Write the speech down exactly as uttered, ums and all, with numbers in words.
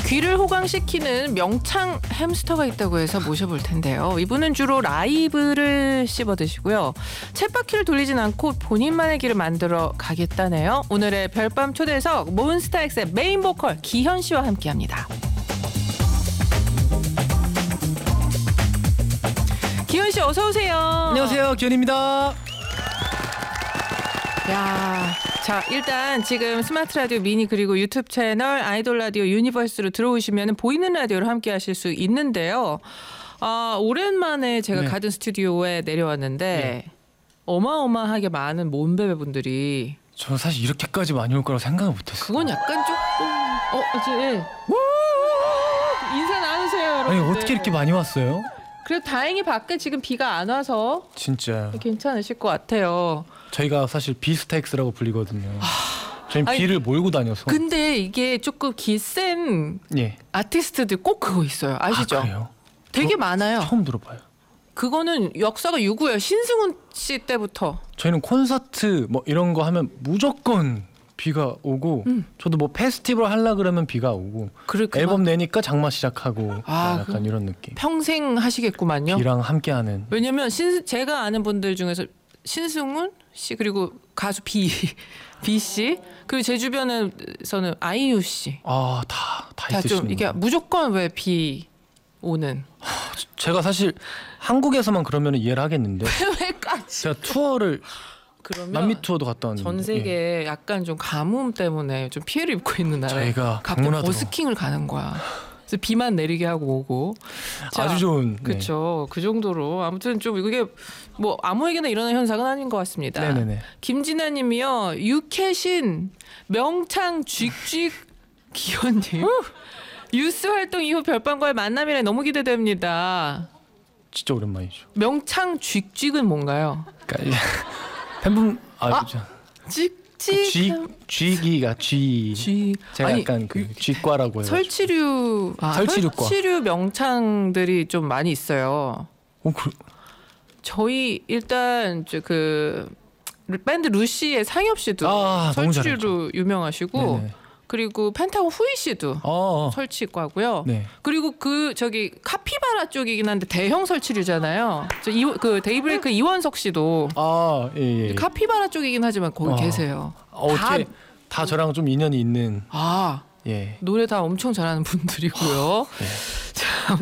귀를 호강시키는 명창 햄스터가 있다고 해서 모셔볼 텐데요. 이분은 주로 라이브를 씹어 드시고요. 쳇바퀴를 돌리진 않고 본인만의 길을 만들어 가겠다네요. 오늘의 별밤 초대석 몬스타엑스의 메인 보컬 기현 씨와 함께합니다. 기현 씨 어서 오세요. 안녕하세요, 기현입니다. 야, 자 일단 지금 스마트 라디오 미니 그리고 유튜브 채널 아이돌 라디오 유니버스로 들어오시면 보이는 라디오를 함께 하실 수 있는데요. 아, 오랜만에 제가 네. 가든 스튜디오에 내려왔는데 네. 어마어마하게 어마어마하게 많은 몬베베 분들이 저 사실 이렇게까지 많이 올 거라고 생각을 못했어요. 그건 약간 조금 어 이제 인사 나누세요, 여러분. 아니 어떻게 이렇게 많이 왔어요? 그래도 다행히 밖에 지금 비가 안 와서 진짜 괜찮으실 것 같아요. 저희가 사실 비스타엑스라고 불리거든요. 저희는 아니, 비를 몰고 다녀서. 근데 이게 조금 기센 예. 아티스트들 꼭 그거 있어요. 아시죠? 아, 그래요? 되게 저, 많아요. 처음 들어봐요. 그거는 역사가 유구예요. 신승훈 씨 때부터. 저희는 콘서트 뭐 이런 거 하면 무조건 비가 오고 음. 저도 뭐 페스티벌 하려 그러면 비가 오고 그럴 앨범 내니까 장마 시작하고 아, 약간 그- 이런 느낌. 평생 하시겠구만요. 비랑 함께하는. 왜냐면 신 제가 아는 분들 중에서 신승훈 씨 그리고 가수 비 비 씨 그리고 제 주변에서는 아이유 씨. 아, 다 다 다 있으시는. 좀 이게 무조건 왜 비 오는. 제가 사실 한국에서만 그러면 이해를 하겠는데 왜까지? 제가 투어를 그러면 남미 투어도 갔다 왔는데 전 세계에 약간 좀 가뭄 때문에 좀 피해를 입고 있는 나라에 저희가 갑자기 방문하도록. 버스킹을 가는 거야. 그래서 비만 내리게 하고 오고. 자, 아주 좋은. 네. 그렇죠. 그 정도로 아무튼 좀 이게 뭐 아무에게나 일어나는 현상은 아닌 것 같습니다. 네네네. 김진아님이요. 유캐신 명창 쥐쥐 기현님. 유스 활동 이후 별밤과의 만남이라 너무 기대됩니다. 진짜 오랜만이죠. 명창 쥐쥐는 뭔가요? 그러니까 팬분 아, 아, 그죠. 쥐쥐 쥐 쥐기가 쥐. 쥐 제가 아니, 약간 그 쥐과라고 해요. 설치류 아, 설치류과. 설치류 명창들이 좀 많이 있어요. 어, 그, 저희 일단 저 그 밴드 루시의 상엽 씨도 아, 너무 설치류로 유명하시고 네네. 그리고 펜타곤 후이 씨도 어, 어. 설치과고요. 네. 그리고 그 저기 카피바라 쪽이긴 한데 대형 설치류잖아요. 저 이 그 데이브레이크 이원석 씨도 아, 예, 예. 카피바라 쪽이긴 하지만 거기 어. 계세요. 어, 어떻게 다, 다 저랑 좀 인연이 있는. 아 예. 노래 다 엄청 잘하는 분들이고요. 네.